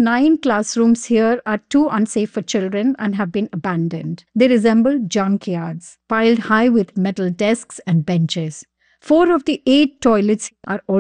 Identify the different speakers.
Speaker 1: 9 classrooms here are too unsafe for children and have been abandoned. They resemble junkyards, piled high with metal desks and benches. 4 of the 8 toilets are already